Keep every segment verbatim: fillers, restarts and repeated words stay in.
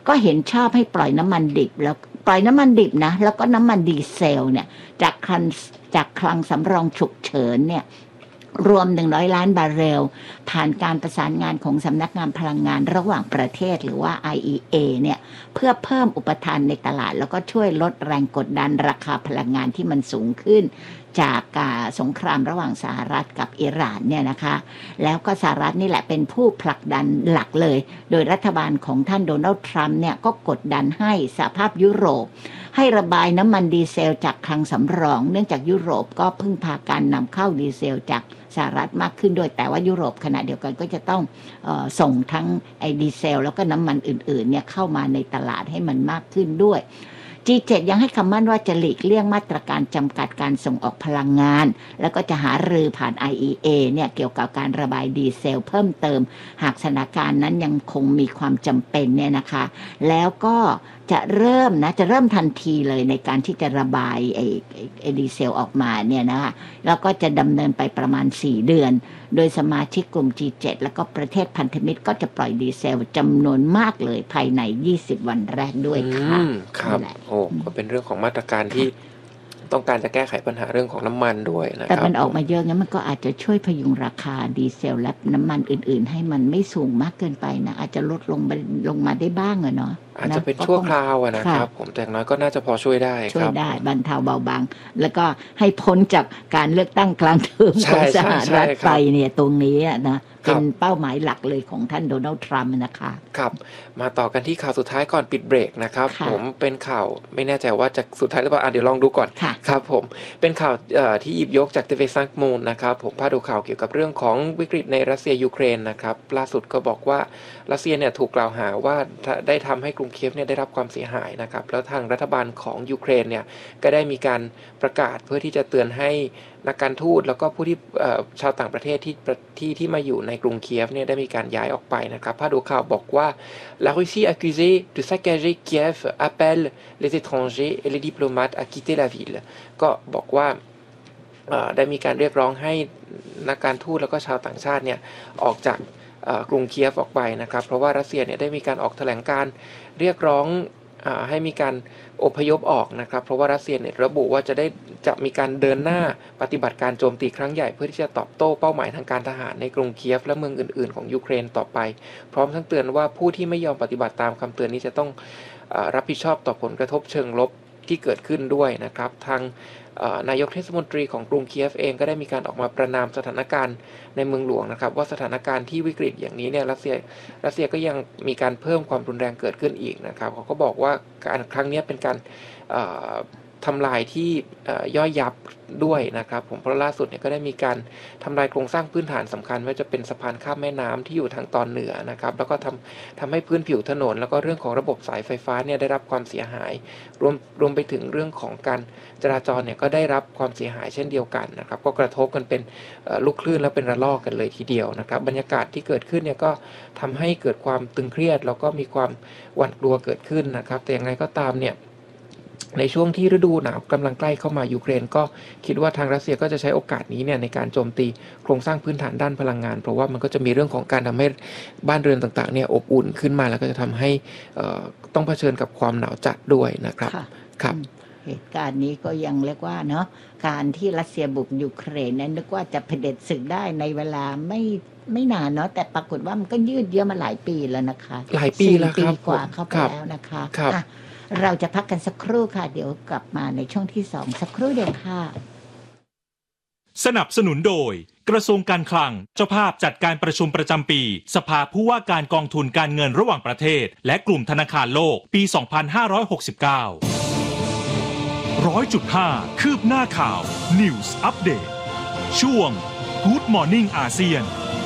ก็เห็นชอบให้ปล่อยน้ำมันดิบแล้วปล่อยน้ำมันดิบนะแล้วก็น้ำมันดีเซลเนี่ยจากคลังจากคลังสำรองฉุกเฉินเนี่ยรวมหนึ่งร้อยล้านบาร์เรลผ่านการประสานงานของสำนักงานพลังงานระหว่างประเทศหรือว่า ไอ อี เอ เนี่ยเพื่อเพิ่มอุปทานในตลาดแล้วก็ช่วยลดแรงกดดันราคาพลังงานที่มันสูงขึ้นจากการสงครามระหว่างสหรัฐกับอิหร่านเนี่ยนะคะแล้วก็สหรัฐนี่แหละเป็นผู้ผลักดันหลักเลยโดยรัฐบาลของท่านโดนัลด์ทรัมป์เนี่ยก็กดดันให้สหภาพยุโรปให้ระบายน้ำมันดีเซลจากคลังสำรองเนื่องจากยุโรปก็พึ่งพาการนำเข้าดีเซลจากสหรัฐมากขึ้นด้วยแต่ว่ายุโรปขณะเดียวกันก็จะต้องเอ่อส่งทั้งไอ้ดีเซลแล้วก็น้ำมันอื่นๆเนี่ยเข้ามาในตลาดให้มันมากขึ้นด้วย จี เจ็ด ยังให้คำมั่นว่าจะหลีกเลี่ยงมาตรการจำกัดการส่งออกพลังงานแล้วก็จะหารือผ่าน ไอ อี เอ เนี่ยเกี่ยวกับการระบายดีเซลเพิ่มเติมหากสถานการณ์นั้นยังคงมีความจำเป็นเนี่ยนะคะแล้วก็จะเริ่มนะจะเริ่มทันทีเลยในการที่จะระบายไอ้ไอ้ดีเซลออกมาเนี่ยนะคะแล้วก็จะดำเนินไปประมาณสี่เดือนโดยสมาชิกกลุ่ม จี เจ็ด แล้วก็ประเทศพันธมิตรก็จะปล่อยดีเซลจำนวนมากเลยภายในยี่สิบวันแรกด้วยค่ะครับโอ้ก็เป็นเรื่องของมาตรการที่ต้องการจะแก้ไขปัญหาเรื่องของน้ำมันด้วยนะครับแต่มันออกมาเยอะงั้นมันก็อาจจะช่วยพยุงราคาดีเซลและน้ำมันอื่นๆให้มันไม่สูงมากเกินไปนะอาจจะลดลงลงมาได้บ้างอะเนาะอาจจะเป็นชั่วคราวนะครับผมแต่อย่างน้อยก็น่าจะพอช่วยได้ช่วยได้บรรเทาเบาบางแล้วก็ให้พ้นจากการเลือกตั้งกลางเทอมของสหรัฐไปเนี่ยตรงนี้นะเป็นเป้าหมายหลักเลยของท่านโดนัลด์ทรัมป์นะคะครับมาต่อกันที่ข่าวสุดท้ายก่อนปิดเบรกนะครับผมเป็นข่าวไม่แน่ใจว่าจะสุดท้ายหรือเปล่าเดี๋ยวลองดูก่อนครับผมเป็นข่าวที่หยิบยกจากเทเวซังมูนนะครับผมพาดหัวข่าวเกี่ยวกับเรื่องของวิกฤตในรัสเซียยูเครนนะครับล่าสุดก็บอกว่ารัสเซียเนี่ยถูกกล่าวหาว่าได้ทำให้กรุงเคียฟเนี่ยได้รับความเสียหายนะครับแล้วทางรัฐบาลของยูเครนเนี่ยก็ได้มีการประกาศเพื่อที่จะเตือนให้นักการทูตแล้วก็ผู้ที่ชาวต่างประเทศที่ที่ที่มาอยู่ในกรุงเคียฟเนี่ยได้มีการย้ายออกไปนะครับพาดหัวข่าวบอกว่า La Russie accusée de saccager Kiev appelle les étrangers et les diplomates à quitter la ville ก็บอกว่าได้มีการเรียกร้องให้นักการทูตแล้วก็ชาวต่างชาติเนี่ยออกจากกรุงเคียฟออกไปนะครับเพราะว่ารัสเซียเนี่ยได้มีการออกแถลงการเรียกร้องให้มีการอพยพออกนะครับเพราะว่ารัสเซียเนี่ยระบุว่าจะได้จะมีการเดินหน้าปฏิบัติการโจมตีครั้งใหญ่เพื่อที่จะตอบโต้เป้าหมายทางการทหารในกรุงเคียฟและเมืองอื่นๆของยูเครนต่อไปพร้อมทั้งเตือนว่าผู้ที่ไม่ยอมปฏิบัติตามคำเตือนนี้จะต้องรับผิดชอบต่อผลกระทบเชิงลบที่เกิดขึ้นด้วยนะครับทางนายกเทศมนตรีของกรุงเคียฟเองก็ได้มีการออกมาประณามสถานการณ์ในเมืองหลวงนะครับว่าสถานการณ์ที่วิกฤตอย่างนี้เนี่ยรัสเซียรัสเซียก็ยังมีการเพิ่มความรุนแรงเกิดขึ้นอีกนะครับเขาก็บอกว่าการครั้งนี้เป็นการทำลายที่ย่อยยับด้วยนะครับผมเพราะล่าสุดเนี่ยก็ได้มีการทำลายโครงสร้างพื้นฐานสำคัญไม่ว่าจะเป็นสะพานข้ามแม่น้ำที่อยู่ทางตอนเหนือนะครับแล้วก็ทำทำให้พื้นผิวถนนแล้วก็เรื่องของระบบสายไฟฟ้าเนี่ยได้รับความเสียหายรวมรวมไปถึงเรื่องของการจราจรเนี่ยก็ได้รับความเสียหายเช่นเดียวกันนะครับก็กระทบกันเป็นลูกคลื่นและเป็นระลอกกันเลยทีเดียวนะครับบรรยากาศที่เกิดขึ้นเนี่ยก็ทำให้เกิดความตึงเครียดแล้วก็มีความหวาดกลัวเกิดขึ้นนะครับแต่อย่างไรก็ตามเนี่ยในช่วงที่ฤดูหนาวกำลังใกล้เข้ามายูเครนก็คิดว่าทางรัสเซียก็จะใช้โอกาสนี้เนี่ยในการโจมตีโครงสร้างพื้นฐานด้านพลังงานเพราะว่ามันก็จะมีเรื่องของการทำให้บ้านเรือนต่างๆเนี่ยอบอุ่นขึ้นมาแล้วก็จะทำให้ต้องเผชิญกับความหนาวจัดด้วยนะครับครับเหตุการณ์นี้ก็ยังเรียกว่าเนาะการที่รัสเซียบุกยูเครนนั้นนึกว่าจะเผด็จศึกได้ในเวลาไม่ไม่นานเนาะแต่ปรากฏว่ามันก็ยืดเยื้อมาหลายปีแล้วนะคะหลายปีแล้วครับปีกว่าเข้าไปแล้วนะคะเราจะพักกันสักครู่ค่ะเดี๋ยวกลับมาในช่วงที่สองสักครู่เดียวค่ะสนับสนุนโดยกระทรวงการคลังเจ้าภาพจัดการประชุมประจำปีสภาผู้ว่าการกองทุนการเงินระหว่างประเทศและกลุ่มธนาคารโลกปีสองพันห้าร้อยหกสิบเก้า หนึ่งร้อยจุดห้า คืบหน้าข่าว News Update ช่วง Good Morning อาเซียน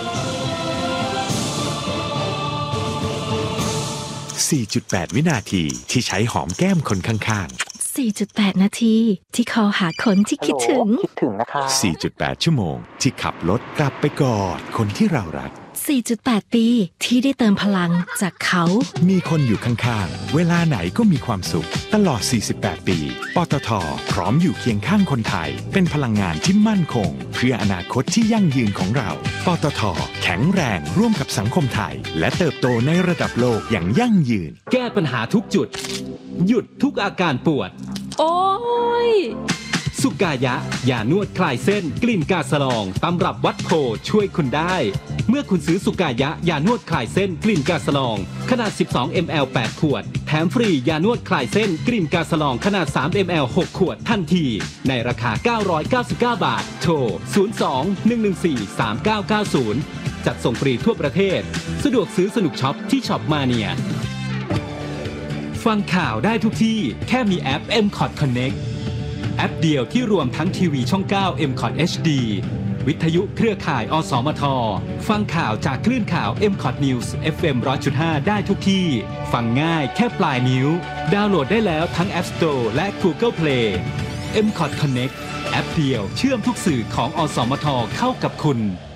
สี่จุดแปด วินาทีที่ใช้หอมแก้มคนข้างๆ สี่จุดแปด นาทีที่คอหาคนที่คิดถึงคิดถึงนะคะสี่จุดแปด ชั่วโมงที่ขับรถกลับไปกอดคนที่เรารักสี่จุดแปด ปีที่ได้เติมพลังจากเขามีคนอยู่ข้างๆเวลาไหนก็มีความสุขตลอดสี่สิบแปดปีปตท.พร้อมอยู่เคียงข้างคนไทยเป็นพลังงานที่มั่นคงเพื่ออนาคตที่ยั่งยืนของเราปตท.แข็งแรงร่วมกับสังคมไทยและเติบโตในระดับโลกอย่างยั่งยืนแก้ปัญหาทุกจุดหยุดทุกอาการปวดโอ้ยสุกายะยานวดคลายเส้นกลิ่นกาสลองตำรับวัดโพช่วยคุณได้เมื่อคุณซื้อสุกายะยานวดคลายเส้นกลิ่นกาสลองขนาดสิบสองมิลลิลิตร แปดขวดแถมฟรียานวดคลายเส้นกลิ่นกาสลองขนาดสามมิลลิลิตร หกขวดทันทีในราคาเก้าร้อยเก้าสิบเก้าบาทโทรศูนย์ สอง หนึ่ง หนึ่ง สี่ สาม เก้า เก้า ศูนย์จัดส่งฟรีทั่วประเทศสะดวกซื้อสนุกช็อปที่ช็อปมาเนียฟังข่าวได้ทุกที่แค่มีแอป เอ็ม คอท Connect แอปเดียวที่รวมทั้งทีวีช่อง เก้า เอ็ม คอท เอช ดี วิทยุเครือข่ายอสมทฟังข่าวจากคลื่นข่าว เอ็ม คอท News เอฟ เอ็ม หนึ่งร้อยจุดห้า ได้ทุกที่ฟังง่ายแค่ปลายนิ้วดาวน์โหลดได้แล้วทั้ง App Store และ Google Play เอ็ม คอท Connect แอปเดียวเชื่อมทุกสื่อของอสมทเข้ากับคุณ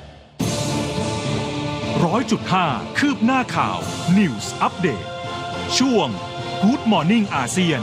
ร้อยจุดห้า คืบหน้าข่าว News Update ช่วง Good Morning อาเซียน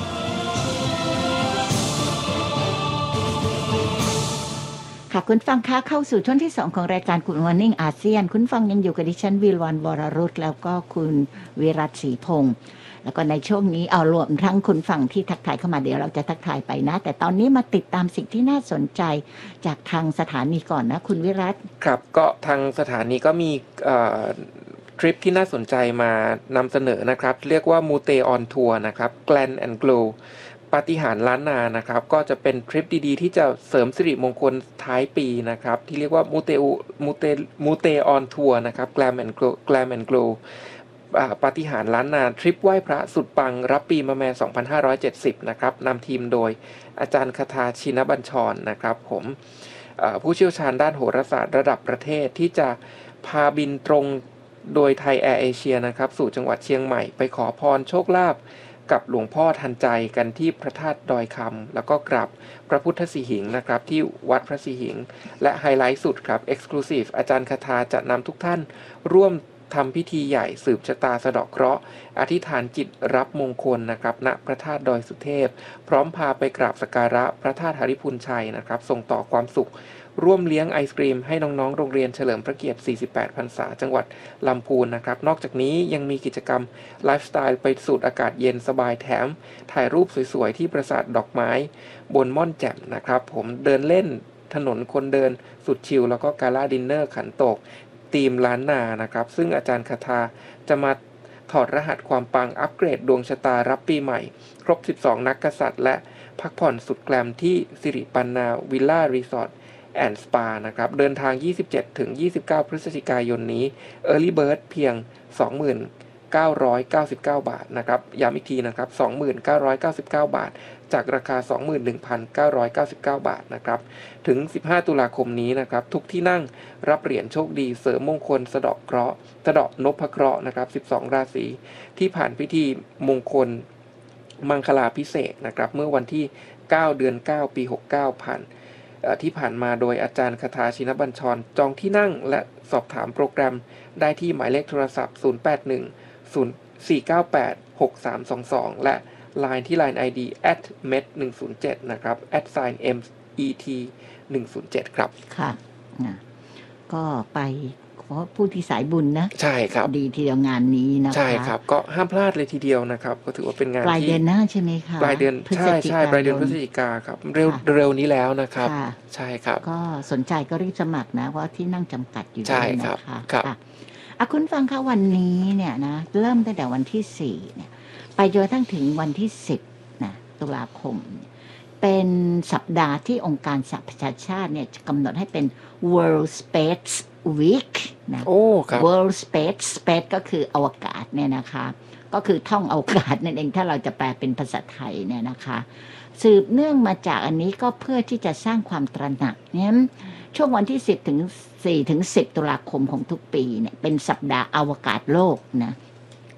ค่ะคุณฟังคะเข้าสู่ช่วงที่สองของรายการ Good Morning อาเซียนคุณฟังยังอยู่กับดิฉันวิลวันวรรุตแล้วก็คุณวิรัตศรีพงษ์แล้วก็ในช่วงนี้เอารวมทั้งคุณฟังที่ทักทายเข้ามาเดี๋ยวเราจะทักทายไปนะแต่ตอนนี้มาติดตามสิ่งที่น่าสนใจจากทางสถานีก่อนนะคุณวิรัตครับก็ทางสถานีก็มีทริปที่น่าสนใจมานำเสนอนะครับเรียกว่ามูเตออนทัวร์นะครับ Glam and Glow ปาฏิหาริย์ล้านนานะครับก็จะเป็นทริปดีๆที่จะเสริมสิริมงคลท้ายปีนะครับที่เรียกว่ามูเตมูเตมูเตออนทัวร์นะครับ Glam and Glow Glam and Glow ปาฏิหาริย์ล้านนาทริปไหว้พระสุดปังรับปีมะแม่สองพันห้าร้อยเจ็ดสิบนะครับนำทีมโดยอาจารย์คทาชินบัญชรนะครับผมผู้เชี่ยวชาญด้านโหราศาสตร์ระดับประเทศที่จะพาบินตรงโดยไทยแอร์เอเชียนะครับสู่จังหวัดเชียงใหม่ไปขอพรโชคลาภกับหลวงพ่อทันใจกันที่พระธาตุดอยคำแล้วก็กราบพระพุทธสีหิงนะครับที่วัดพระสีหิงและไฮไลท์สุดครับ Exclusive อาจารย์คทาจะนำทุกท่านร่วมทำพิธีใหญ่สืบชะตาสะเดาะเคราะห์อธิษฐานจิตรับมงคลนะครับณพระธาตุดอยสุเทพพร้อมพาไปกราบสักการะพระธาตุหฤพุนชัยนะครับส่งต่อความสุขร่วมเลี้ยงไอศกรีมให้น้องๆโรงเรียนเฉลิมพระเกียรติสี่สิบแปดพรรษาจังหวัดลำพูนนะครับนอกจากนี้ยังมีกิจกรรมไลฟ์สไตล์ไปสูดอากาศเย็นสบายแถมถ่ายรูปสวยๆที่ปราสาทดอกไม้บนม่อนแจ่มนะครับผมเดินเล่นถนนคนเดินสุดชิลแล้วก็กาล่าดินเนอร์ขันโตกทีมล้านนานะครับซึ่งอาจารย์คทาจะมาถอดรหัสความปังอัปเกรดดวงชะตารับปีใหม่ครบสิบสองนักกษัตริย์และพักผ่อนสุดแกลมที่สิริปันนาวิลล่ารีสอร์ทแอนด์สปานะครับเดินทางยี่สิบเจ็ดถึงยี่สิบเก้าพฤศจิกายนนี้ Early Bird เพียง สองหมื่นเก้าร้อยเก้าสิบเก้า บาทนะครับย้ำอีกทีนะครับ สองหมื่นเก้าร้อยเก้าสิบเก้า บาทจากราคา สองหมื่นหนึ่งพันเก้าร้อยเก้าสิบเก้า บาทนะครับถึงสิบห้าตุลาคมนี้นะครับทุกที่นั่งรับเหรียญโชคดีเสริมมงคลสะเดาะเคราะห์สะเดาะนพเคราะห์นะครับสิบสองราศีที่ผ่านพิธีมงคลมังคลาภิเษกนะครับเมื่อวันที่เก้าเดือนเก้าปีหกเก้าผ่านที่ผ่านมาโดยอาจารย์คทาชินบัญชรจองที่นั่งและสอบถามโปรแกรมได้ที่หมายเลขโทรศัพท์ศูนย์ แปด หนึ่ง ศูนย์ สี่ เก้า แปด หก สาม สอง สองและ ไลน์ ที่ ไลน์ ไอ ดี แอท เมท หนึ่ง ศูนย์ เจ็ด นะครับ แอท ไซน์ เอ็ม อี ที หนึ่ง ศูนย์ เจ็ด ครับค่ะก็ไปเพราะผู้ที่สายบุญนะใช่ครับดีทีเดียวงานนี้นะคะใช่ครับก็ห้ามพลาดเลยทีเดียวนะครับก็ถือว่าเป็นงานปลายเดือนหน้าใช่ไหมคะปลายเดือนใช่ใช่ปลายเดือนพฤศจิกาครับเร็วเร็วนี้แล้วนะครับใช่ครับก็สนใจก็รีบสมัครนะเพราะที่นั่งจำกัดอยู่ด้วยนะคะครับอ่ะคุณฟังคะวันนี้เนี่ยนะเริ่มตั้งแต่วันที่สี่เนี่ยไปจนกระทั่งถึงวันที่สิบนะตุลาคมเป็นสัปดาห์ที่องค์การสหประชาชาติเนี่ยจะกำหนดให้เป็น World Space Week นะ World Space Space ก็คืออวกาศเนี่ยนะคะก็คือท่องอวกาศนั่นเองถ้าเราจะแปลเป็นภาษาไทยเนี่ยนะคะสืบเนื่องมาจากอันนี้ก็เพื่อที่จะสร้างความตระหนักเนี่ยช่วงวันที่สิบถึงสี่ถึงสิบตุลาคมของทุกปีเนี่ยเป็นสัปดาห์อวกาศโลกนะ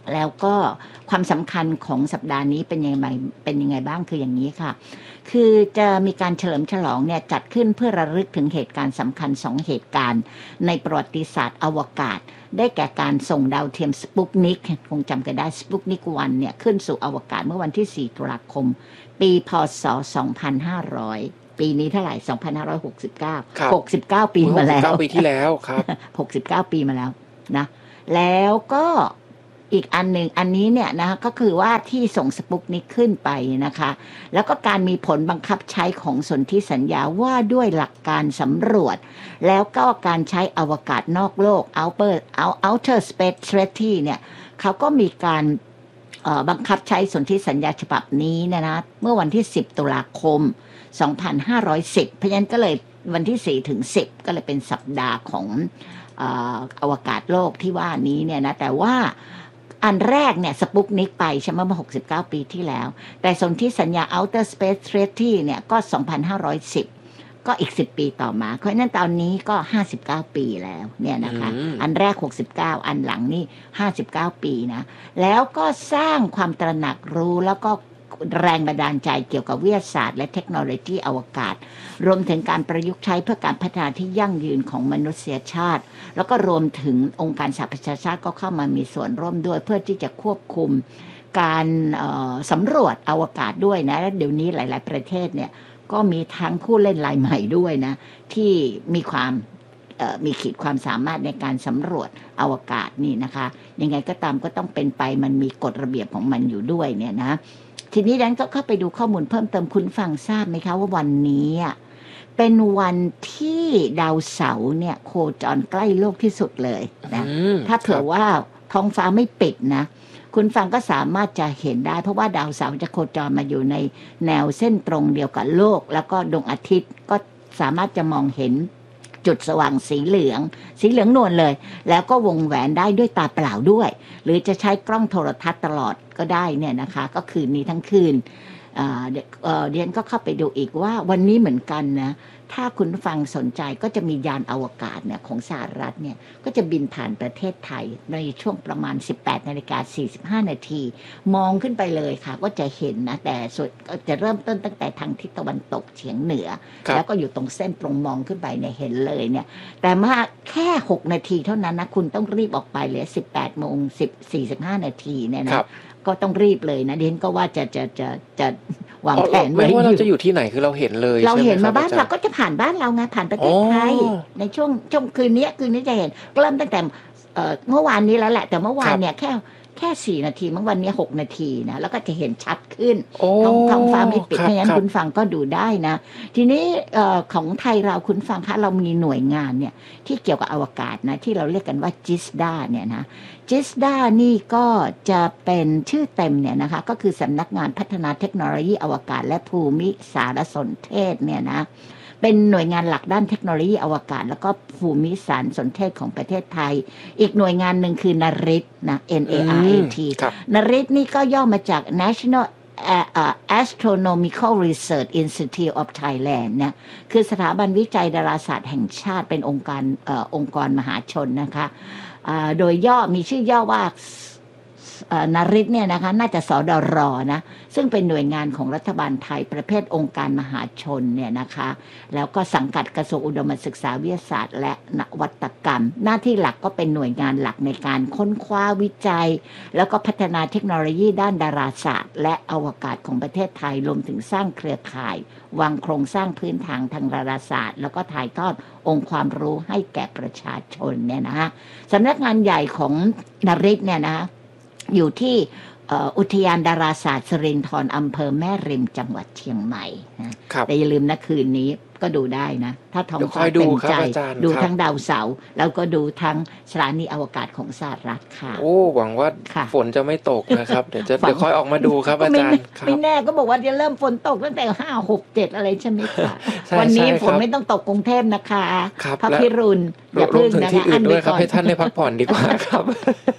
แล้วก็ความสำคัญของสัปดาห์นี้เป็นยังไงเป็นยังไงบ้างคืออย่างนี้ค่ะคือจะมีการเฉลิมฉลองเนี่ยจัดขึ้นเพื่อระลึกถึงเหตุการณ์สำคัญสองเหตุการณ์ในประวัติศาสตร์อวกาศได้แก่การส่งดาวเทียมสปุตนิกคงจำกันได้สปุตนิกวันเนี่ยขึ้นสู่อวกาศเมื่อวันที่สี่ตุลาคมปีพ.ศ. สองพันห้าร้อยปีนี้เท่าไหร่สองพันห้าร้อยหกสิบเก้า หกสิบเก้าปีมาแล้วหกสิบเก้าปีที่แล้วครับหกสิบเก้าปีมาแล้วนะแล้วก็อีกอันหนึ่งอันนี้เนี่ยนะก็คือว่าที่ส่งสปุตนิกขึ้นไปนะคะแล้วก็การมีผลบังคับใช้ของสนธิสัญญาว่าด้วยหลักการสำรวจแล้วก็การใช้อวกาศนอกโลก outer outer space treaty เนี่ยเขาก็มีการบังคับใช้สนธิสัญญาฉบับนี้นะนะเมื่อวันที่สิบตุลาคมสองพันห้าร้อยสิบเพราะฉะนั้นก็เลยวันที่สี่ถึงสิบก็เลยเป็นสัปดาห์ของอวกาศโลกที่ว่านี้เนี่ยนะแต่ว่าอันแรกเนี่ยสปุตนิกไปใช่ไหมเมื่อหกสิบเก้าปีที่แล้วแต่สนธิสัญญา Outer Space Treaty เนี่ยก็สองพันห้าร้อยสิบก็อีกสิบปีต่อมาเพราะฉะนั้นตอนนี้ก็ห้าสิบเก้าปีแล้วเนี่ยนะคะอันแรกหกสิบเก้าอันหลังนี่ห้าสิบเก้าปีนะแล้วก็สร้างความตระหนักรู้แล้วก็แรงบันดาลใจเกี่ยวกับวิทยาศาสตร์และเทคโนโลยีอวกาศรวมถึงการประยุกต์ใช้เพื่อการพัฒนาที่ยั่งยืนของมนุษยชาติแล้วก็รวมถึงองค์การสหประชาชาติก็เข้ามามีส่วนร่วมด้วยเพื่อที่จะควบคุมการสำรวจอวกาศด้วยนะและเดี๋ยวนี้หลายๆประเทศเนี่ยก็มีทั้งผู้เล่นรายใหม่ด้วยนะที่มีความมีขีดความสามารถในการสำรวจอวกาศนี่นะคะยังไงก็ตามก็ต้องเป็นไปมันมีกฎระเบียบของมันอยู่ด้วยเนี่ยนะทีนี้ดันก็เข้าไปดูข้อมูลเพิ่มเติมคุณฟังทราบไหมคะว่าวันนี้เป็นวันที่ดาวเสาร์เนี่ยโคจรใกล้โลกที่สุดเลยนะถ้าเผื่อว่าท้องฟ้าไม่ปิดนะคุณฟังก็สามารถจะเห็นได้เพราะว่าดาวเสาร์จะโคจรมาอยู่ในแนวเส้นตรงเดียวกับโลกแล้วก็ดวงอาทิตย์ก็สามารถจะมองเห็นจุดสว่างสีเหลืองสีเหลืองนวลเลยแล้วก็วงแหวนได้ด้วยตาเปล่าด้วยหรือจะใช้กล้องโทรทัศน์ตลอดก็ได้เนี่ยนะคะก็คืนนี้ทั้งคืนเดียนก็เข้าไปดูอีกว่าวันนี้เหมือนกันนะถ้าคุณฟังสนใจก็จะมียานอวกาศเนี่ยของสหรัฐเนี่ยก็จะบินผ่านประเทศไทยในช่วงประมาณ สิบแปดนาฬิกาสี่สิบห้านาทีมองขึ้นไปเลยค่ะก็จะเห็นนะแต่สุดก็จะเริ่มต้นตั้งแต่ทางทิศตะวันตกเฉียงเหนือแล้วก็อยู่ตรงเส้นตรงมองขึ้นไปเนี่ยเห็นเลยเนี่ยแต่มาแค่หกนาทีเท่านั้นนะคุณต้องรีบออกไปเลยสิบแปดโมงสี่สิบห้านาทีเนี่ยนะก็ต้องรีบเลยนะเดนก็ว่าจะจะจะจะวางแผนไว้ไม่ว่าเราจะอยู่ที่ไหนคือเราเห็นเลยเราเห็นมาบ้านเราก็จะผ่านบ้านเราไงผ่านประเทศไทยในช่วงช่วงคืนนี้คืนนี้จะเห็นเริ่มตั้งแต่เมื่อวานนี้แล้วแหละแต่เมื่อวานเนี่ยแค่แค่สี่นาทีเมื่อวันนี้หกนาทีนะแล้วก็จะเห็นชัดขึ้นท้องท้องฟ้าไม่ปิดเพราะงั้นคุณฟังก็ดูได้นะทีนี้ของไทยเราคุณฟังคะเรามีหน่วยงานเนี่ยที่เกี่ยวกับอวกาศนะที่เราเรียกกันว่าจิสดาเนี่ยนะจิสดานี่ก็จะเป็นชื่อเต็มเนี่ยนะคะก็คือสำนักงานพัฒนาเทคโนโลยีอวกาศและภูมิสารสนเทศเนี่ยนะเป็นหน่วยงานหลักด้านเทคโนโลยีอวกาศแล้วก็ภูมิสารสนเทศของประเทศไทยอีกหน่วยงานหนึ่งคือนริตนะ N A R I T นริตนี่ก็ย่อมาจาก National Astronomical Research Institute of Thailand เนี่ยคือสถาบันวิจัยดาราศาสตร์แห่งชาติเป็นองค์การเอ่อองค์กรมหาชนนะคะโดยย่อมีชื่อย่อว่านริตเนี่ยนะคะน่าจะสดรนะซึ่งเป็นหน่วยงานของรัฐบาลไทยประเภทองค์การมหาชนเนี่ยนะคะแล้วก็สังกัดกระทรวงอุดมศึกษาวิทยาศาสตร์และนวัตกรรมหน้าที่หลักก็เป็นหน่วยงานหลักในการค้นคว้าวิจัยแล้วก็พัฒนาเทคโนโลยีด้านดาราศาสตร์และอวกาศของประเทศไทยรวมถึงสร้างเครือข่ายวางโครงสร้างพื้นฐานทางดาราศาสตร์แล้วก็ถ่ายทอดองค์ความรู้ให้แก่ประชาชนเนี่ยนะฮะสำนักงานใหญ่ของนริตเนี่ยนะอยู่ที่อุทยานดาราศาสตร์สิรินธรอำเภอแม่ริมจังหวัดเชียงใหม่นะแต่อย่าลืมนะคืนนี้ก็ดูได้นะถ้าท้องฟ้าเป็นใจดูทั้งดาวเสาร์แล้วก็ดูทั้งสถานีอวกาศของสหรัฐค่ะโอ้หวังว่าฝนจะไม่ตกนะครับเดี๋ยวจะเดี๋ยวค่อยออกมาดูครับอาจารย์ไม่แน่ก็บอกว่าจะเริ่มฝนตกตั้งแต่ห้าหกเจ็ดอะไรใช่ไหมคะวันนี้ฝนไม่ต้องตกกรุงเทพนะคะพระพิรุณอย่าพึ่งนะคะอันนี้ก่อนให้ท่านได้พักผ่อนดีกว่าครับ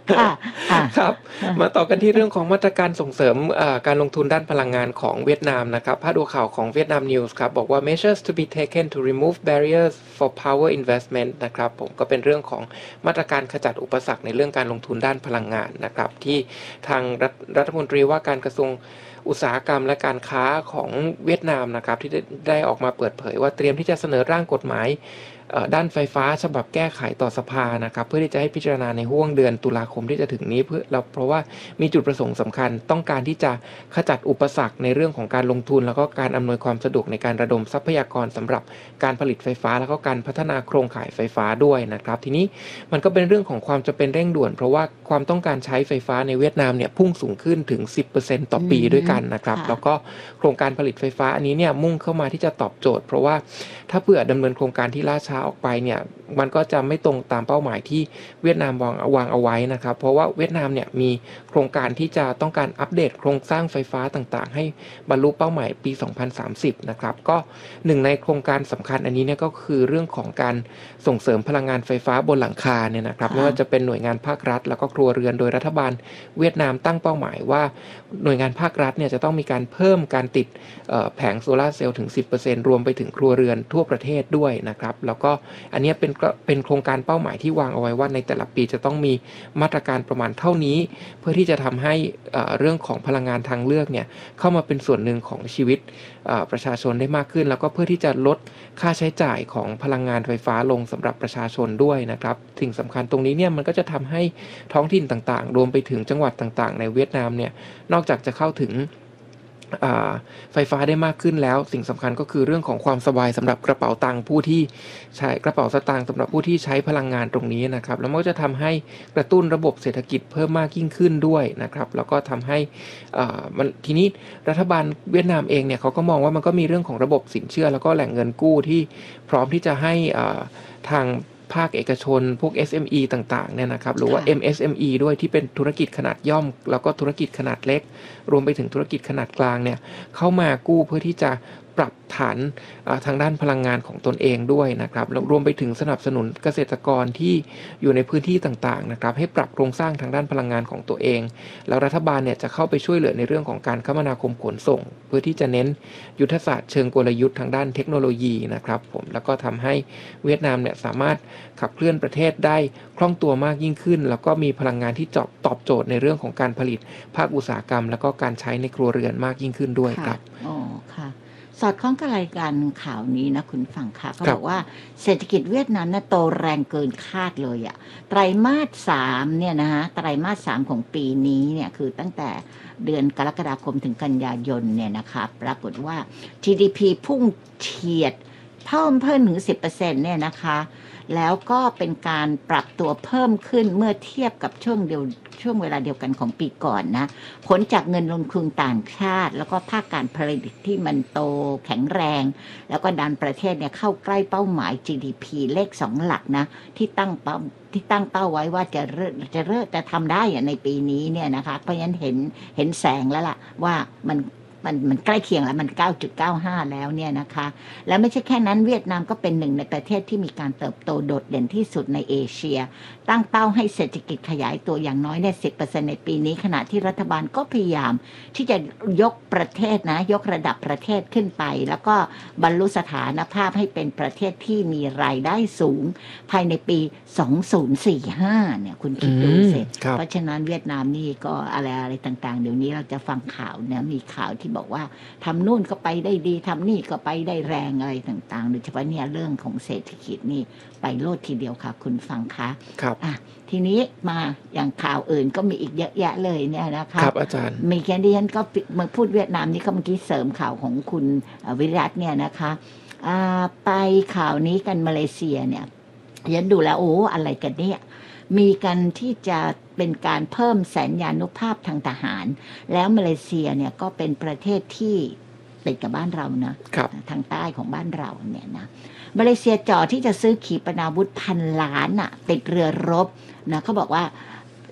ครับมาต่อกันที่เรื่องของมาตรการส่งเสริมการลงทุนด้านพลังงานของเวียดนามนะครับพาดหัวข่าวของเวียดนามนิวส์ครับบอกว่า measures to be taken to remove barriers for power investment นะครับผมก็เป็นเรื่องของมาตรการขจัดอุปสรรคในเรื่องการลงทุนด้านพลังงานนะครับที่ทางรัฐรัฐมนตรีว่าการกระทรวงอุตสาหกรรมและการค้าของเวียดนามนะครับที่ได้ออกมาเปิดเผยว่าเตรียมที่จะเสนอร่างกฎหมายด้านไฟฟ้าฉบับแก้ไขต่อสภานะครับเพื่อที่จะให้พิจารณาในห้วงเดือนตุลาคมที่จะถึงนี้เพื่อเราเพราะว่ามีจุดประสงค์สำคัญต้องการที่จะขจัดอุปสรรคในเรื่องของการลงทุนแล้วก็การอำนวยความสะดวกในการระดมทรัพยากรสำหรับการผลิตไฟฟ้าแล้วก็การพัฒนาโครงข่ายไฟฟ้าด้วยนะครับทีนี้มันก็เป็นเรื่องของความจำเป็นเร่งด่วนเพราะว่าความต้องการใช้ไฟฟ้าในเวียดนามเนี่ยพุ่งสูงขึ้นถึง สิบเปอร์เซ็นต์ ต่อปีด้วยกันนะครับแล้วก็โครงการผลิตไฟฟ้าอันนี้เนี่ยมุ่งเข้ามาที่จะตอบโจทย์เพราะว่าถ้าเผื่อดำเนินโครงการที่ล่าช้าออกไปเนี่ยมันก็จะไม่ตรงตามเป้าหมายที่เวียดนามวางวางเอาไว้นะครับเพราะว่าเวียดนามเนี่ยมีโครงการที่จะต้องการอัปเดตโครงสร้างไฟฟ้าต่างๆให้บรรลุเป้าหมายปีสองพันสามสิบนะครับก็หนึ่งในโครงการสำคัญอันนี้เนี่ยก็คือเรื่องของการส่งเสริมพลังงานไฟฟ้าบนหลังคาเนี่ยนะครับไม่ว่าจะเป็นหน่วยงานภาครัฐแล้วก็ครัวเรือนโดยรัฐบาลเวียดนามตั้งเป้าหมายว่าหน่วยงานภาครัฐเนี่ยจะต้องมีการเพิ่มการติดแผงโซลาร์เซลล์ถึง สิบเปอร์เซ็นต์ รวมไปถึงครัวเรือนทั่วประเทศด้วยนะครับแล้วก็อันนี้เป็นเป็นโครงการเป้าหมายที่วางเอาไว้ว่าในแต่ละปีจะต้องมีมาตรการประมาณเท่านี้เพื่อที่จะทำให้เรื่องของพลังงานทางเลือกเนี่ยเข้ามาเป็นส่วนหนึ่งของชีวิตประชาชนได้มากขึ้นแล้วก็เพื่อที่จะลดค่าใช้จ่ายของพลังงานไฟฟ้าลงสำหรับประชาชนด้วยนะครับสิ่งสำคัญตรงนี้เนี่ยมันก็จะทำให้ท้องถิ่นต่างๆรวมไปถึงจังหวัดต่างๆในเวียดนามเนี่ยนอกจากจะเข้าถึงไฟฟ้าได้มากขึ้นแล้วสิ่งสำคัญก็คือเรื่องของความสบายสำหรับกระเป๋าตังค์ผู้ที่ใช้กระเป๋าสตางค์สำหรับผู้ที่ใช้พลังงานตรงนี้นะครับแล้วมันก็จะทำให้กระตุ้นระบบเศรษฐกิจเพิ่มมากยิ่งขึ้นด้วยนะครับแล้วก็ทำให้มันทีนี้รัฐบาลเวียดนามเองเนี่ยเขาก็มองว่ามันก็มีเรื่องของระบบสินเชื่อแล้วก็แหล่งเงินกู้ที่พร้อมที่จะให้ทางภาคเอกชนพวก เอส เอ็ม อี ต่างๆเนี่ยนะครับหรือว่า เอ็ม เอส เอ็ม อี ด้วยที่เป็นธุรกิจขนาดย่อมแล้วก็ธุรกิจขนาดเล็กรวมไปถึงธุรกิจขนาดกลางเนี่ยเข้ามากู้เพื่อที่จะปรับฐานทางด้านพลังงานของตนเองด้วยนะครับแล้วรวมไปถึงสนับสนุนเกษตรกรที่อยู่ในพื้นที่ต่างๆนะครับให้ปรับโครงสร้างทางด้านพลังงานของตัวเองแล้วรัฐบาลเนี่ยจะเข้าไปช่วยเหลือในเรื่องของการคมนาคมขนส่งเพื่อที่จะเน้นยุทธศาสตร์เชิงกลยุทธ์ทางด้านเทคโนโลยีนะครับผมแล้วก็ทำให้เวียดนามเนี่ยสามารถขับเคลื่อนประเทศได้คล่องตัวมากยิ่งขึ้นแล้วก็มีพลังงานที่ตอบโจทย์ในเรื่องของการผลิตภาคอุตสาหกรรมแล้วก็การใช้ในครัวเรือนมากยิ่งขึ้นด้วยครับอ๋อค่ะสอดคล้องกับรายการข่าวนี้นะคุณฟังค่ะเขาบอกว่าเศรษฐกิจเวียดนามน่ะโตแรงเกินคาดเลยอะไตรมาสสามเนี่ยนะฮะไตรมาสสามของปีนี้เนี่ยคือตั้งแต่เดือนกรกฎาคมถึงกันยายนเนี่ยนะคะปรากฏว่า จี ดี พี พุ่งเฉียดเพิ่มเพิ่มถึง สิบเปอร์เซ็นต์ เนี่ยนะคะแล้วก็เป็นการปรับตัวเพิ่มขึ้นเมื่อเทียบกับช่วงเดียวช่วงเวลาเดียวกันของปีก่อนนะผลจากเงินลงทุนต่างชาติแล้วก็ภาคการผลิตที่มันโตแข็งแรงแล้วก็ดันประเทศเนี่ยเข้าใกล้เป้าหมาย จี ดี พี เลขสองหลักนะที่ตั้งเป้าที่ตั้งเป้าไว้ว่าจะเริ่มจะเริ่มจะทำได้ในปีนี้เนี่ยนะคะเพราะฉะนั้นเห็นเห็นแสงแล้วล่ะว่ามันมันมันใกล้เคียงแล้วมัน เก้าจุดเก้าห้า แล้วเนี่ยนะคะแล้วไม่ใช่แค่นั้นเวียดนามก็เป็นหนึ่งในประเทศที่มีการเติบโตโดดเด่นที่สุดในเอเชียตั้งเป้าให้เศรษฐกิจขยายตัวอย่างน้อยเนี่ย สิบเปอร์เซ็นต์ ในปีนี้ขณะที่รัฐบาลก็พยายามที่จะยกประเทศนะยกระดับประเทศขึ้นไปแล้วก็บรรลุสถานภาพให้เป็นประเทศที่มีรายได้สูงภายในปีสองพันสี่สิบห้าเนี่ยคุณคิดดูสิเพราะฉะนั้นเวียดนามนี่ก็อะไรอะไรต่างๆเดี๋ยวนี้เราจะฟังข่าวเนี่ยมีข่าวที่บอกว่าทำนู่นก็ไปได้ดีทำนี่ก็ไปได้แรงอะไรต่างๆโดยเฉพาะเนี่ยเรื่องของเศรษฐกิจนี่ไปโลดทีเดียวค่ะคุณฟังคะครับอ่ะทีนี้มาอย่างข่าวอื่นก็มีอีกเยอะแยะเลยเนี่ยนะคะครับอาจารย์มีแค่นี้ฉันก็มาพูดเวียดนามนี่ก็เมื่อกี้เสริมข่าวของคุณวิรัตเนี่ยนะคะอ่าไปข่าวนี้กันมาเลเซียเนี่ยฉันดูแล้วโอ้อะไรกันเนี่ยมีกันที่จะเป็นการเพิ่มแสนยานุภาพทางทหารแล้วมาเลเซียเนี่ยก็เป็นประเทศที่ติดกับบ้านเรานะทางใต้ของบ้านเราเนี่ยนะมาเลเซียจ่อที่จะซื้อขีปนาวุธพันล้านอะติดเรือรบนะเขาบอกว่า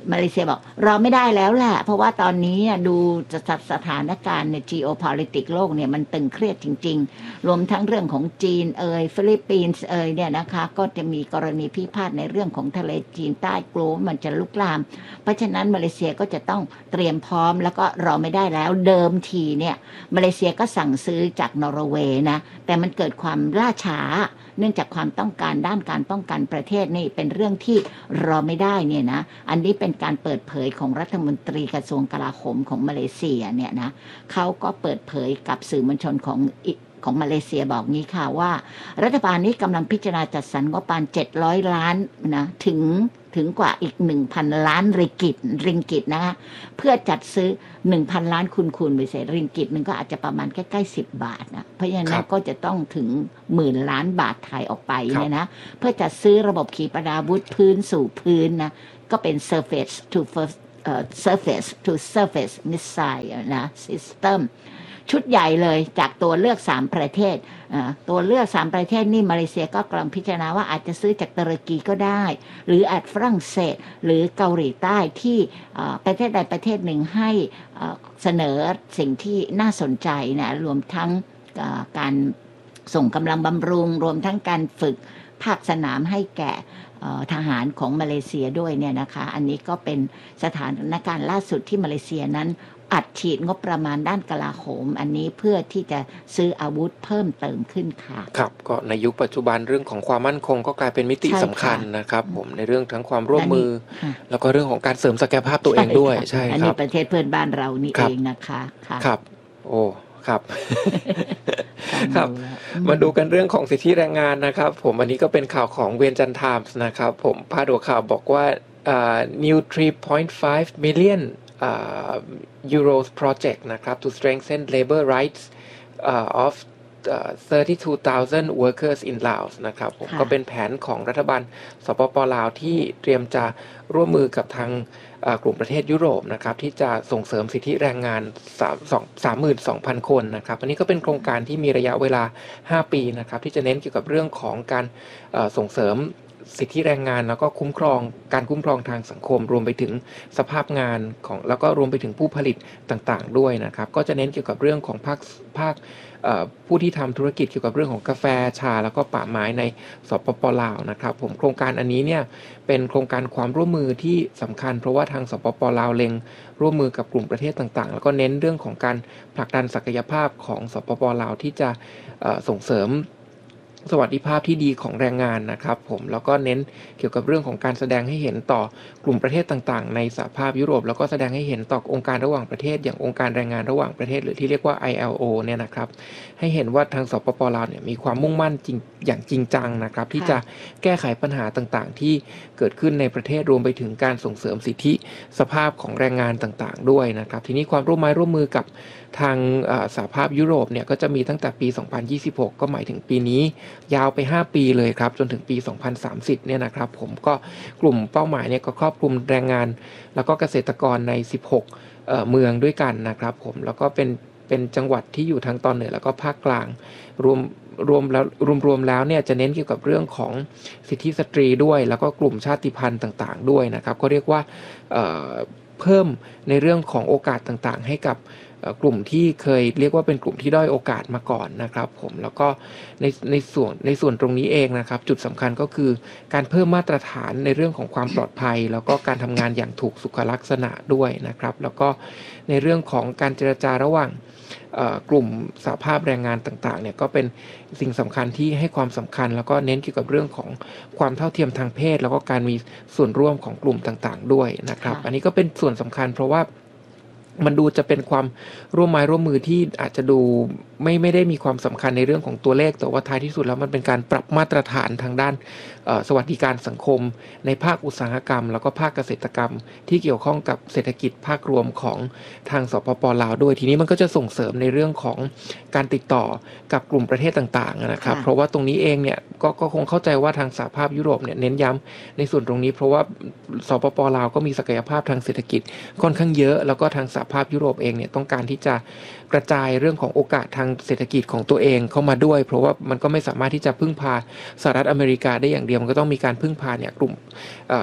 มาเลเซียบอกรอไม่ได้แล้วแหละเพราะว่าตอนนี้ดูสถานการณ์ใน geopolitics โลกเนี่ยมันตึงเครียดจริงๆรวมทั้งเรื่องของจีนเอ่ยฟิลิปปินส์เอ่ยเนี่ยนะคะก็จะมีกรณีพิพาทในเรื่องของทะเลจีนใต้กลัวมันจะลุกลามเพราะฉะนั้นมาเลเซียก็จะต้องเตรียมพร้อมแล้วก็รอไม่ได้แล้วเดิมทีเนี่ยมาเลเซียก็สั่งซื้อจากนอร์เวย์นะแต่มันเกิดความล่าช้าเนื่องจากความต้องการด้านการป้องกันประเทศนี่เป็นเรื่องที่รอไม่ได้เนี่ยนะอันนี้เป็นการเปิดเผยของรัฐมนตรีกระทรวงกลาโหมของมาเลเซียเนี่ยนะเขาก็เปิดเผยกับสื่อมวลชนของของมาเลเซียบอกงี้ค่ะว่ารัฐบาลนี้กำลังพิจารณาจัดสรรงบประมาณเจ็ดร้อยล้านนะถึงถึงกว่าอีก หนึ่งพัน ล้านริงกิตริงกิตนะคะเพื่อจัดซื้อ หนึ่งพัน ล้านคูณๆไปเสร็จริงกิตนึงก็อาจจะประมาณใกล้ๆสิบบาทนะเพราะฉะนั้นก็จะต้องถึงหมื่นล้านบาทไทยออกไปเนี่ยนะเพื่อจัดซื้อระบบขีปนาวุธพื้นสู่พื้นนะก็เป็น surface to first uh, surface to surface missile นะ systemชุดใหญ่เลยจากตัวเลือกสามประเทศตัวเลือกสามประเทศนี่มาเลเซียก็กำลังพิจารณาว่าอาจจะซื้อจากตุรกีก็ได้หรืออาจฝรั่งเศสหรือเกาหลีใต้ที่ประเทศใดประเทศหนึ่งให้เสนอสิ่งที่น่าสนใจนะรวมทั้งการส่งกำลังบำรุงรวมทั้งการฝึกภาคสนามให้แก่ทหารของมาเลเซียด้วยเนี่ยนะคะอันนี้ก็เป็นสถานการณ์ล่าสุดที่มาเลเซียนั้นอัดฉีดงบประมาณด้านกลาโหมอันนี้เพื่อที่จะซื้ออาวุธเพิ่มเติมขึ้นค่ะครับก็ในยุคปัจจุบันเรื่องของความมั่นคงก็กลายเป็นมิติสำคัญนะครับผมในเรื่องทั้งความร่วมมือแล้วก็เรื่องของการเสริมศักยภาพตัวเองด้วยใช่ครับอันนี้ประเทศเพื่อนบ้านเรานี่เองนะคะครับโอ้ครับครับมาดูกันเรื่องของสิทธิแรงงานนะครับผมอันนี้ก็เป็นข่าวของเวียนจันทร์ไทมส์นะครับผมพาดหัวข่าวบอกว่า new three point five million uh, euros project นะครับ to strengthen labor rights uh, of uh, thirty-two thousand workers in Laos นะครับผมก็เป็นแผนของรัฐบาลสปป.ลาวที่เตรียมจะร่วมมือกับทางกลุ่มประเทศยุโรปนะครับที่จะส่งเสริมสิทธิแรงงาน สามหมื่นสองพัน คนนะครับอันนี้ก็เป็นโครงการที่มีระยะเวลาห้าปีนะครับที่จะเน้นเกี่ยวกับเรื่องของการส่งเสริมสิทธิแรงงานแล้วก็คุ้มครองการคุ้มครองทางสังคมรวมไปถึงสภาพงานของแล้วก็รวมไปถึงผู้ผลิตต่างๆด้วยนะครับก็จะเน้นเกี่ยวกับเรื่องของภาคภาคผู้ที่ทำธุรกิจเกี่ยวกับเรื่องของกาแฟชาแล้วก็ป่าไม้ในสปป.ลาวนะครับผมโครงการอันนี้เนี่ยเป็นโครงการความร่วมมือที่สำคัญเพราะว่าทางสปป.ลาวเล็งร่วมมือกับกลุ่มประเทศต่างๆแล้วก็เน้นเรื่องของการผลักดันศักยภาพของสปป.ลาวที่จะส่งเสริมสวัสดิภาพที่ดีของแรงงานนะครับผมแล้วก็เน้นเกี่ยวกับเรื่องของการแสดงให้เห็นต่อกลุ่มประเทศต่างๆในสหภาพยุโรปแล้วก็แสดงให้เห็นต่อองค์การระหว่างประเทศอย่างองค์การแรงงานระหว่างประเทศหรือที่เรียกว่า ไอ แอล โอ เนี่ยนะครับให้เห็นว่าทางสปป.ลาวเนี่ยมีความมุ่งมั่นจริงอย่างจริงจังนะครับที่จะแก้ไขปัญหาต่างๆที่เกิดขึ้นในประเทศรวมไปถึงการส่งเสริมสิทธิสภาพของแรงงานต่างๆด้วยนะครับทีนี้ความร่วมไม้ร่วมมือกับทางสหภาพยุโรปเนี่ยก็จะมีตั้งแต่ปีสองพันยี่สิบหกก็หมายถึงปีนี้ยาวไปห้าปีเลยครับจนถึงปีสองพันสามสิบเนี่ยนะครับผมก็กลุ่มเป้าหมายเนี่ยก็ครอบคลุมแรงงานแล้วก็เกษตรกรในสิบหกเอ่อเมืองด้วยกันนะครับผมแล้วก็เป็นเป็นจังหวัดที่อยู่ทางตอนเหนือแล้วก็ภาคกลางรวมรวมแล้วรวมๆแล้วเนี่ยจะเน้นเกี่ยวกับเรื่องของสิทธิสตรีด้วยแล้วก็กลุ่มชาติพันธุ์ต่างๆด้วยนะครับก็เรียกว่าเอ่อเพิ่มในเรื่องของโอกาสต่างๆให้กับกลุ่มที่เคยเรียกว่าเป็นกลุ่มที่ด้อยโอกาสมาก่อนนะครับผมแล้วก็ในในส่วนในส่วนตรงนี้เองนะครับจุดสำคัญก็คือการเพิ่มมาตรฐานในเรื่องของความปลอดภัยแล้วก็การทำงานอย่างถูกสุขลักษณะด้วยนะครับแล้วก็ในเรื่องของการเจรจาระหว่างกลุ่มสหภาพแรงงานต่างๆเนี่ยก็เป็นสิ่งสำคัญที่ให้ความสำคัญแล้วก็เน้นเกี่ยวกับเรื่องของความเท่าเทียมทางเพศแล้วก็การมีส่วนร่วมของกลุ่มต่างๆด้วยนะครับอันนี้ก็เป็นส่วนสำคัญเพราะว่ามันดูจะเป็นความร่วมไม้ร่วมมือที่อาจจะดูไม่ไม่ได้มีความสำคัญในเรื่องของตัวเลขแต่ว่าท้ายที่สุดแล้วมันเป็นการปรับมาตรฐานทางด้านสวัสดิการสังคมในภาคอุตสาหกรรมแล้วก็ภาคเกษตรกรรมที่เกี่ยวข้องกับเศรษฐกิจภาครวมของทางสปป.ลาวด้วยทีนี้มันก็จะส่งเสริมในเรื่องของการติดต่อกับกลุ่มประเทศต่างๆนะครับเพราะว่าตรงนี้เองเนี่ยก็ก็คงเข้าใจว่าทางสหภาพยุโรปเนี่ยเน้นย้ำในส่วนตรงนี้เพราะว่าสปป.ลาวก็มีศักยภาพทางเศรษฐกิจค่อนข้างเยอะแล้วก็ทางสหภาพยุโรปเองเนี่ยต้องการที่จะกระจายเรื่องของโอกาสทางเศรษฐกิจของตัวเองเข้ามาด้วยเพราะว่ามันก็ไม่สามารถที่จะพึ่งพาสหรัฐอเมริกาได้อย่างเดียวมันก็ต้องมีการพึ่งพาเนี่ยกลุ่มก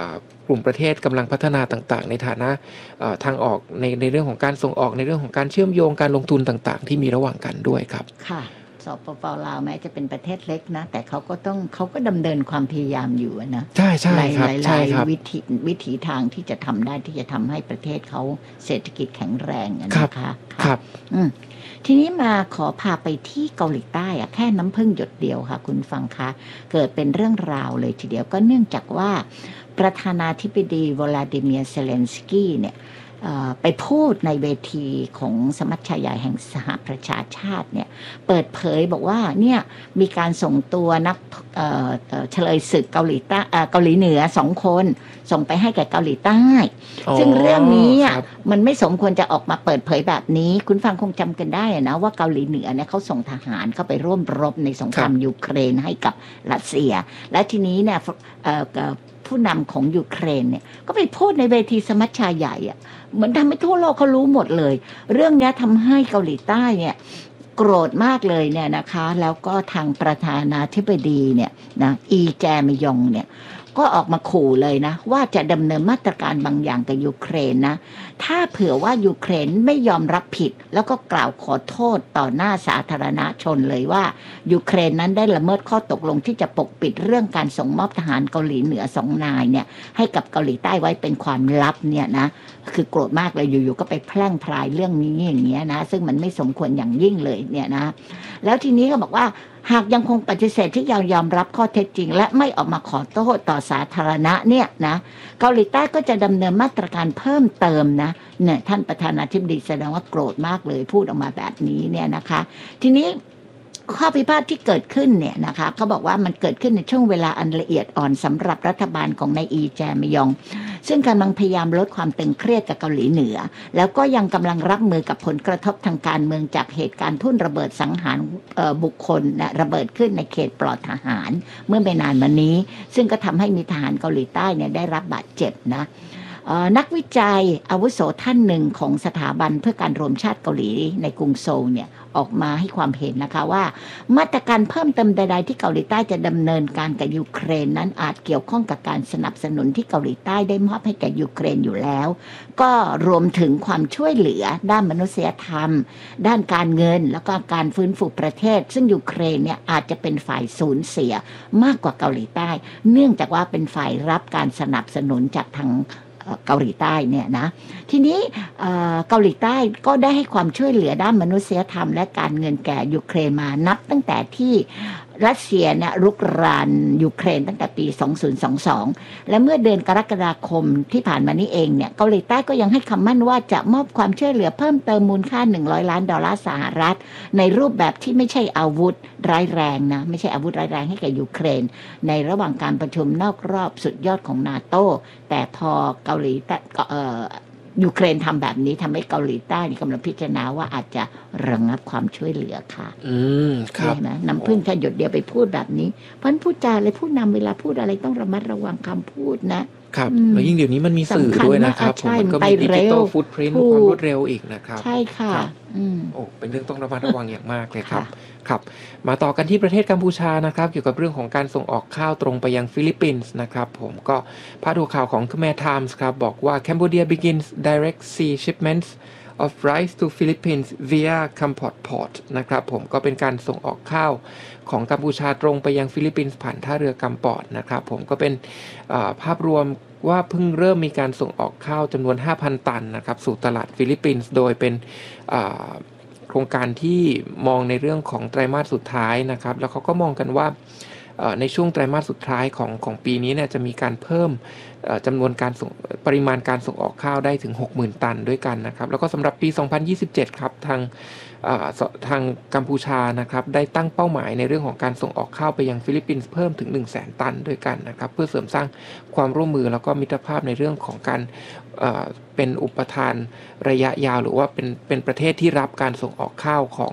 ลุ่มประเทศกำลังพัฒนาต่างๆในฐานะทางออกในในเรื่องของการส่งออกในเรื่องของการเชื่อมโยงการลงทุนต่างๆที่มีระหว่างกันด้วยครับค่ะสปป.ลาวแม้จะเป็นประเทศเล็กนะแต่เขาก็ต้องเขาก็ดำเนินความพยายามอยู่นะใช่ใช่ครับใช่ครับวิธีวิถีทางที่จะทำได้ที่จะทำให้ประเทศเขาเศรษฐกิจแข็งแรงนะคะครับอืมทีนี้มาขอพาไปที่เกาหลีใต้อะแค่น้ำพึ่งหยดเดียวค่ะคุณฟังคะเกิดเป็นเรื่องราวเลยทีเดียวก็เนื่องจากว่าประธานาธิบดีวลาดิเมียร์เซเลนสกี้เนี่ยไปพูดในเวทีของสมัชชาใหญ่แห่งสหประชาชาติเนี่ยเปิดเผยบอกว่าเนี่ยมีการส่งตัวนักเฉลยศึกเกาหลีใต้เกาหลีเหนือสองคนส่งไปให้แก่เกาหลีใต้ซึ่งเรื่องนี้มันไม่สมควรจะออกมาเปิดเผยแบบนี้คุณฟังคงจำกันได้นะว่าเกาหลีเหนือเนี่ยเขาส่งทหารเข้าไปร่วมรบในสงครามยูเครนให้กับรัสเซียและทีนี้เนี่ยผู้นำของยูเครนเนี่ยก็ไปพูดในเวทีสมัชชาใหญ่อะเหมือนทำให้ทั่วโลกเขารู้หมดเลยเรื่องนี้ทำให้เกาหลีใต้เนี่ยโกรธมากเลยเนี่ยนะคะแล้วก็ทางประธานาธิบดีเนี่ยนะอีแจมยองเนี่ยก็ออกมาขู่เลยนะว่าจะดำเนินมาตรการบางอย่างกับยูเครนนะถ้าเผื่อว่ายูเครนไม่ยอมรับผิดแล้วก็กล่าวขอโทษต่อหน้าสาธารณชนเลยว่ายูเครนนั้นได้ละเมิดข้อตกลงที่จะปกปิดเรื่องการส่งมอบทหารเกาหลีเหนือสองนายเนี่ยให้กับเกาหลีใต้ไว้เป็นความลับเนี่ยนะคือโกรธมากเลยอยู่ๆก็ไปแพร่งพรายเรื่องนี้อย่างเงี้ยนะซึ่งมันไม่สมควรอย่างยิ่งเลยเนี่ยนะแล้วทีนี้ก็บอกว่าหากยังคงปฏิเสธที่ยังยอมรับข้อเท็จจริงและไม่ออกมาขอโทษต่อสาธารณะเนี่ยนะเกาหลีใต้ก็จะดำเนินมาตรการเพิ่มเติมนะเนี่ยท่านประธานาธิบดีแสดงว่าโกรธมากเลยพูดออกมาแบบนี้เนี่ยนะคะทีนี้ข้อพิพาทที่เกิดขึ้นเนี่ยนะคะเขาบอกว่ามันเกิดขึ้นในช่วงเวลาอันละเอียดอ่อนสำหรับรัฐบาลของนายอีแจมยองซึ่งกำลังพยายามลดความตึงเครียดกับเกาหลีเหนือแล้วก็ยังกำลังรับมือกับผลกระทบทางการเมืองจากเหตุการณ์ทุ่นระเบิดสังหารบุคคลนะระเบิดขึ้นในเขตปลอดทหารเมื่อไม่นานมานี้ซึ่งก็ทำให้มีทหารเกาหลีใต้เนี่ยได้รับบาดเจ็บนะนักวิจัยอาวุโสท่านหนึ่งของสถาบันเพื่อการรวมชาติเกาหลีในกรุงโซลเนี่ยออกมาให้ความเห็นนะคะว่ามาตรการเพิ่มเติมใดๆที่เกาหลีใต้จะดำเนินการกับยูเครนนั้นอาจเกี่ยวข้องกับการสนับสนุนที่เกาหลีใต้ได้มอบให้แก่ยูเครนอยู่แล้วก็รวมถึงความช่วยเหลือด้านมนุษยธรรมด้านการเงินแล้วก็การฟื้นฟูประเทศซึ่งยูเครนเนี่ยอาจจะเป็นฝ่ายสูญเสียมากกว่าเกาหลีใต้เนื่องจากว่าเป็นฝ่ายรับการสนับสนุนจากทางเกาหลีใต้เนี่ยนะทีนี้เกาหลีใต้ก็ได้ให้ความช่วยเหลือด้านมนุษยธรรมและการเงินแก่ยูเครนมานับตั้งแต่ที่รัสเซียเนี่ยรุกรานยูเครนตั้งแต่ปีสองพันยี่สิบสองและเมื่อเดือนกรกฎาคมที่ผ่านมานี้เองเนี่ยเกาหลีใต้ก็ยังให้คำมั่นว่าจะมอบความช่วยเหลือเพิ่มเติมมูลค่าหนึ่งร้อยล้านดอลลาร์สหรัฐในรูปแบบที่ไม่ใช่อาวุธร้ายแรงนะไม่ใช่อาวุธร้ายแรงให้แก่ยูเครนในระหว่างการประชุมนอกรอบสุดยอดของนาโต้แต่พอเกาหลีใต้เอ่อยูเครนทำแบบนี้ทำให้เกาหลีใต้กำลังพิจารณาว่าอาจจะระงับความช่วยเหลือค่ะอืมครับนะน้ำพึ่งแค่หยดเดียวไปพูดแบบนี้เพราะฉะนั้นพูดจาอะไรพูดนำเวลาพูดอะไรต้องระมัดระวังคำพูดนะครับแล้วยิ่งเดี๋ยวนี้มันมีสื่อด้วยนะครับมันก็มีดิจิตอลฟุตพริ้นท์ความรวดเร็วอีกนะครับใช่ค่ะโอ้เป็นเรื่องต้องระมัดระวังอย่างมากเลยครับครับมาต่อกันที่ประเทศกัมพูชานะครับเกี่ยวกับเรื่องของการส่งออกข้าวตรงไปยังฟิลิปปินส์นะครับผมก็พาดหัวข่าวของ Khmer Times ครับบอกว่า Cambodia begins direct sea shipments of rice to Philippines via Kampot Port นะครับผมก็เป็นการส่งออกข้าวของกัมพูชาตรงไปยังฟิลิปปินส์ผ่านท่าเรือกัมปอดนะครับผมก็เป็นภาพรวมว่าเพิ่งเริ่มมีการส่งออกข้าวจำนวน ห้าพัน ตันนะครับสู่ตลาดฟิลิปปินส์โดยเป็นโครงการที่มองในเรื่องของไตรมาสสุดท้ายนะครับแล้วเขาก็มองกันว่าในช่วงไตรมาสสุดท้ายของของปีนี้เนี่ยจะมีการเพิ่มจำนวนการส่งปริมาณการส่งออกข้าวได้ถึง หกหมื่น ตันด้วยกันนะครับแล้วก็สำหรับปีสองพันยี่สิบเจ็ดครับทางทางกัมพูชานะครับได้ตั้งเป้าหมายในเรื่องของการส่งออกข้าวไปยังฟิลิปปินส์เพิ่มถึง หนึ่งแสน ตันด้วยกันนะครับเพื่อเสริมสร้างความร่วมมือแล้วก็มิตรภาพในเรื่องของการเป็นอุปทานระยะยาวหรือว่าเป็นเป็นประเทศที่รับการส่งออกข้าวของ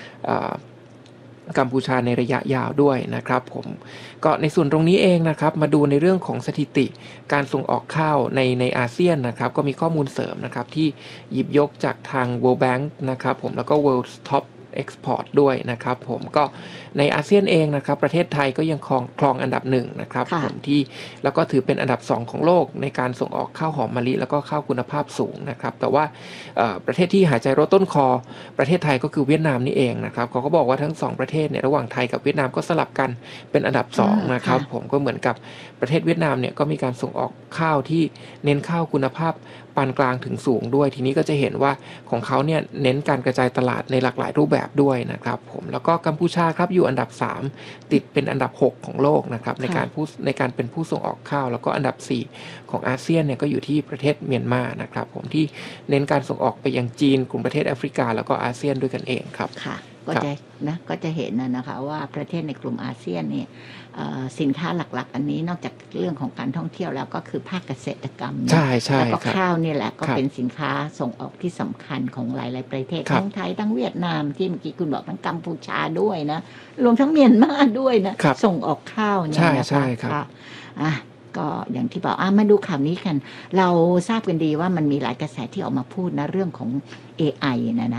กัมพูชาในระยะยาวด้วยนะครับผมก็ในส่วนตรงนี้เองนะครับมาดูในเรื่องของสถิติการส่งออกข้าวในในอาเซียนนะครับก็มีข้อมูลเสริมนะครับที่หยิบยกจากทาง World Bank นะครับผมแล้วก็ World Top เอ็กซ์พอร์ตด้วยนะครับผมก็ในอาเซียนเองนะครับประเทศไทยก็ยังครองครองอันดับหนึ่งนะครับผมที่แล้วก็ถือเป็นอันดับสองของโลกในการส่งออกข้าวหอมมะลิแล้วก็ข้าวคุณภาพสูงนะครับแต่ว่าประเทศที่หายใจรถต้นคอประเทศไทยก็คือเวียดนามนี่เองนะครับเขาก็บอกว่าทั้งสองประเทศเนี่ยระหว่างไทยกับเวียดนามก็สลับกันเป็นอันดับสองนะครับผมก็เหมือนกับประเทศเวียดนามเนี่ยก็มีการส่งออกข้าวที่เน้นข้าวคุณภาพปานกลางถึงสูงด้วยทีนี้ก็จะเห็นว่าของเขาเนี่ยเน้นการกระจายตลาดในหลากหลายรูปแบบด้วยนะครับผมแล้วก็กัมพูชาครับอยู่อันดับสามติดเป็นอันดับหกของโลกนะครับในการผู้ในการเป็นผู้ส่งออกข้าวแล้วก็อันดับสี่ของอาเซียนเนี่ยก็อยู่ที่ประเทศเมียนมานะครับผมที่เน้นการส่งออกไปยังจีนกลุ่มประเทศแอฟริกาแล้วก็อาเซียนด้วยกันเองครับค่ะก็จะนะก็จะเห็นนะนะคะว่าประเทศในกลุ่มอาเซียนเนี่ยสินค้าหลักๆอันนี้นอกจากเรื่องของการท่องเที่ยวแล้วก็คือภาคเกษตรกรรมใช่ใช่แล้วก็ข้าวนี่แหละก็เป็นสินค้าส่งออกที่สำคัญของหลายๆประเทศทั้งไทยทั้งเวียดนามที่เมื่อกี้คุณบอกทั้งกัมพูชาด้วยนะรวมทั้งเมียนมาด้วยนะส่งออกข้าวเนี่ยนะคะใช่ครับอ่ะก็อย่างที่บอกอ่ะมาดูข่าวนี้กันเราทราบกันดีว่ามันมีหลายกระแสที่ออกมาพูดนะเรื่องของ เอ ไอ นะนะ